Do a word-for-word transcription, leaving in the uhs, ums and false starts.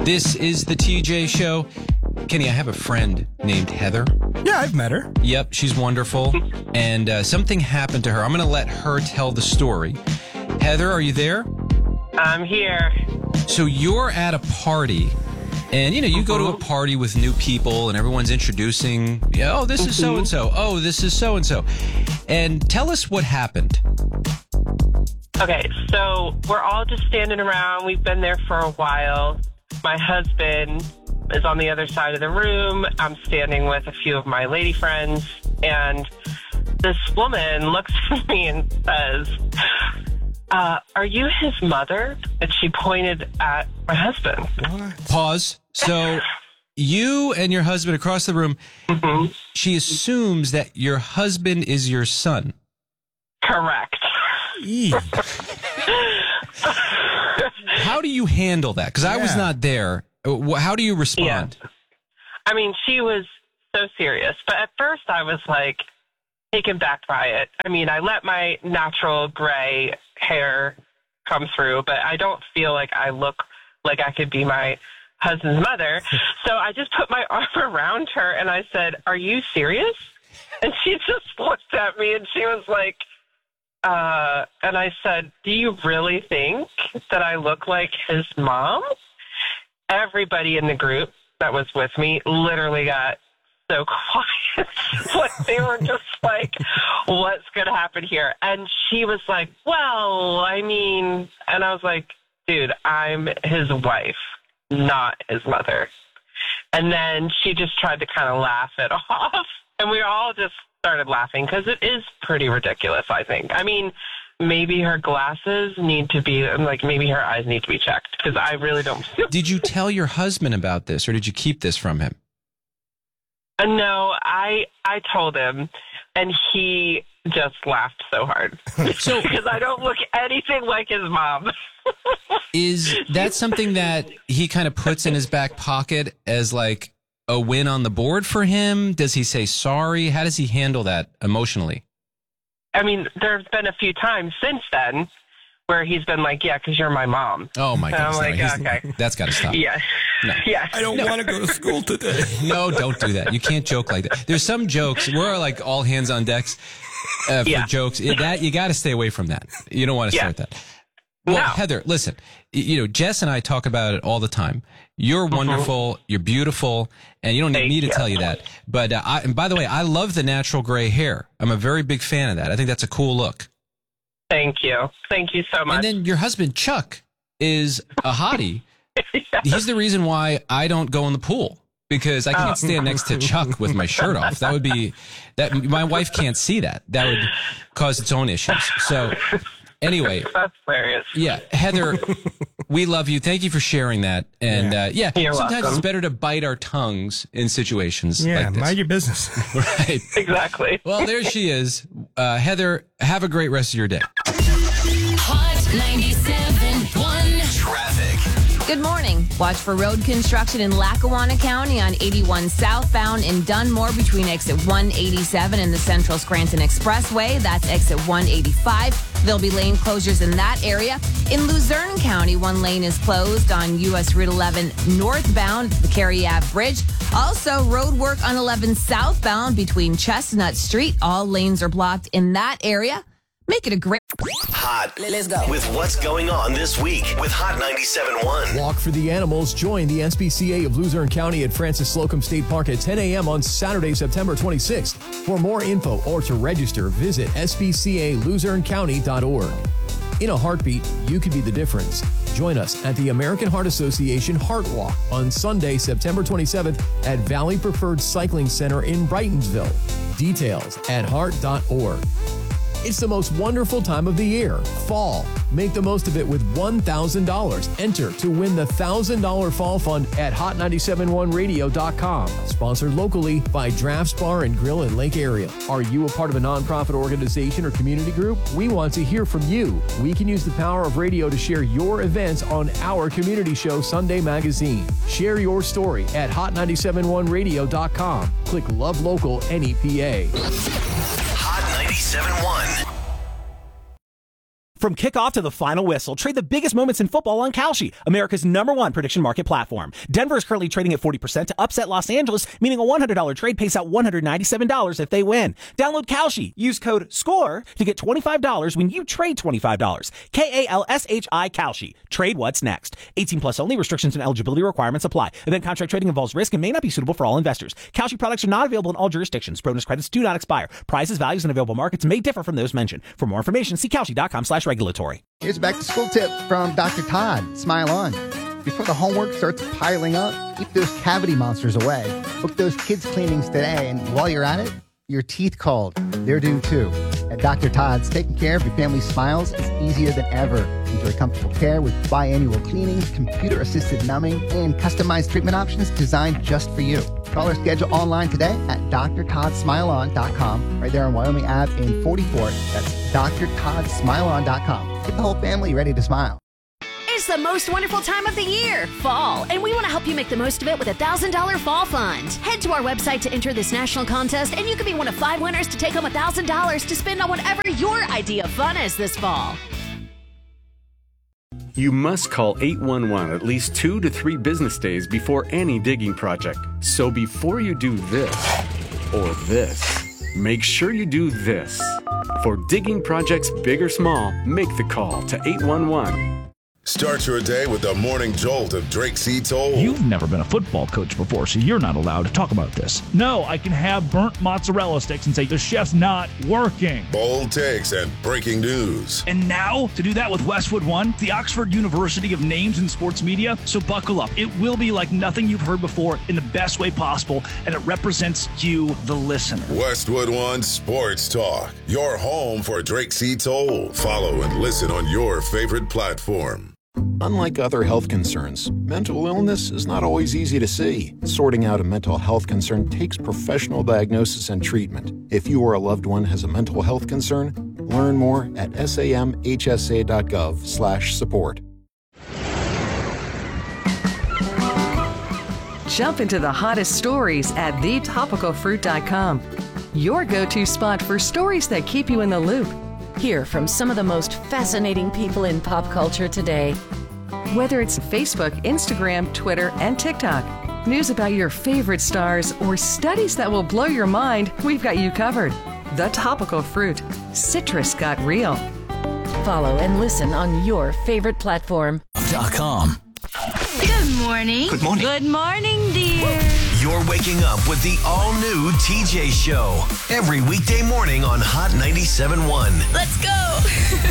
This is the T J Show. Kenny, I have a friend named Heather. Yeah, I've met her. Yep, she's wonderful. And uh, something happened to her. I'm going to let her tell the story. Heather, are you there? I'm here. So you're at a party, and, you know, you go to a party with new people, and everyone's introducing, yeah, oh, this is so-and-so. Oh, this is so-and-so. And tell us what happened. Okay, so we're all just standing around. We've been there for a while. My husband is on the other side of the room. I'm standing with a few of my lady friends, and this woman looks at me and says, uh, are you his mother? And she pointed at my husband. What? Pause. So you and your husband across the room, Mm-hmm. she assumes that your husband is your son. Correct. How do you handle that? Because I was Yeah. not there. Wh- How do you respond? I mean, she was so serious. But at first I was like taken back by it. I mean, I let my natural gray hair come through, but I don't feel like I look like I could be my husband's mother. So I just put my arm around her and I said, are you serious? And she just looked at me and she was like, uh, and I said, do you really think that I look like his mom? Everybody in the group that was with me literally got so quiet. Like they were just like, what's going to happen here? And she was like, well, I mean, and I was like, dude, I'm his wife, not his mother. And then she just tried to kind of laugh it off. And we all just started laughing because it is pretty ridiculous, I think. I mean, maybe her glasses need to be, like, maybe her eyes need to be checked because I really don't. Did you tell your husband about this, or did you keep this from him? Uh, no, I I told him, and he just laughed so hard. So, Because I don't look anything like his mom. is that something that he kind of puts in his back pocket as like a win on the board for him? Does he say sorry? How does he handle that emotionally? I mean, there's been a few times since then where he's been like, yeah, because you're my mom. Oh, my And I'm goodness. like, no, he's- okay. That's got to stop. Yeah. No. Yeah. I don't want to go to school today. No, don't do that. You can't joke like that. There's some jokes. We're like all hands on decks uh, for Yeah. jokes. It- That you got to stay away from that. You don't want to Yeah. start that. Well, No. Heather, listen. y- You know, Jess and I talk about it all the time. You're wonderful. You're beautiful, and you don't need Thank me to you. tell you that. But uh, I, and by the way, I love the natural gray hair. I'm a very big fan of that. I think that's a cool look. Thank you. Thank you so much. And then your husband Chuck is a hottie. He's the reason why I don't go in the pool, because I can't stand next to Chuck with my shirt off. That would be that my wife can't see that. That would cause its own issues. So anyway, That's hilarious. yeah, Heather, we love you. Thank you for sharing that. And uh, yeah, You're sometimes welcome. it's better to bite our tongues in situations Yeah, like this. mind your business. Right. Exactly. Well, there she is. Uh, Heather, have a great rest of your day. Hot ninety-seven point one. Traffic. Good morning. Watch for road construction in Lackawanna County on eighty-one southbound in Dunmore between exit one eighty-seven and the Central Scranton Expressway. That's exit one eighty-five. There'll be lane closures in that area. In Luzerne County, one lane is closed on U S Route eleven northbound, the Cary Ave Bridge. Also, road work on eleven southbound between Chestnut Street. All lanes are blocked in that area. Make it a great... Hot. Let's go. With what's going on this week with Hot ninety-seven point one. Walk for the Animals. Join the S P C A of Luzerne County at Francis Slocum State Park at ten a.m. on Saturday, September twenty-sixth. For more info or to register, visit s p c a luzerne county dot org. In a heartbeat, you could be the difference. Join us at the American Heart Association Heart Walk on Sunday, September twenty-seventh at Valley Preferred Cycling Center in Brightonsville. Details at heart dot org. It's the most wonderful time of the year, fall. Make the most of it with one thousand dollars. Enter to win the one thousand dollars Fall Fund at hot nine seven one radio dot com. Sponsored locally by Drafts Bar and Grill in Lake Area. Are you a part of a nonprofit organization or community group? We want to hear from you. We can use the power of radio to share your events on our community show, Sunday Magazine. Share your story at hot nine seven one radio dot com. Click Love Local N E P A. Hot ninety-seven point one. From kickoff to the final whistle, trade the biggest moments in football on Kalshi, America's number one prediction market platform. Denver is currently trading at forty percent to upset Los Angeles, meaning a one hundred dollars trade pays out one hundred ninety-seven dollars if they win. Download Kalshi. Use code SCORE to get twenty-five dollars when you trade twenty-five dollars. K A L S H I Kalshi. Trade what's next. eighteen plus only. Restrictions and eligibility requirements apply. Event contract trading involves risk and may not be suitable for all investors. Kalshi products are not available in all jurisdictions. Bonus credits do not expire. Prices, values, and available markets may differ from those mentioned. For more information, see Kalshi.com slash regulatory. Here's a back to school tip from Doctor Todd. Smile on. Before the homework starts piling up, keep those cavity monsters away. Book those kids' cleanings today, and while you're at it, your teeth called. They're due too. At Doctor Todd's, taking care of your family's smiles is easier than ever. Enjoy comfortable care with biannual cleanings, computer-assisted numbing, and customized treatment options designed just for you. Call or schedule online today at d r todd smile on dot com. Right there on Wyoming Avenue in forty-four. That's d r todd smile on dot com. Get the whole family ready to smile. It's the most wonderful time of the year, fall, and we want to help you make the most of it with a one thousand dollars Fall Fund. Head to our website to enter this national contest, and you could be one of five winners to take home one thousand dollars to spend on whatever your idea of fun is this fall. You must call eight one one at least two to three business days before any digging project. So before you do this or this, make sure you do this. For digging projects big or small, make the call to eight one one. Start your day with the morning jolt of Drake C. Toll. You've never been a football coach before, so you're not allowed to talk about this. No, I can have burnt mozzarella sticks and say the chef's not working. Bold takes and breaking news. And now, to do that with Westwood One, the Oxford University of Names in Sports Media. So buckle up. It will be like nothing you've heard before in the best way possible, and it represents you, the listener. Westwood One Sports Talk, your home for Drake C. Toll. Follow and listen on your favorite platform. Unlike other health concerns, mental illness is not always easy to see. Sorting out a mental health concern takes professional diagnosis and treatment. If you or a loved one has a mental health concern, learn more at samhsa.gov slash support. Jump into the hottest stories at the topical fruit dot com. Your go-to spot for stories that keep you in the loop. Hear from some of the most fascinating people in pop culture today. Whether it's Facebook, Instagram, Twitter, and TikTok, news about your favorite stars, or studies that will blow your mind, we've got you covered. The Topical Fruit. Citrus got real. Follow and listen on your favorite platform. .com. Good morning. Good morning. Good morning, dear. You're waking up with the all-new T J Show. Every weekday morning on Hot ninety-seven point one. Let's go.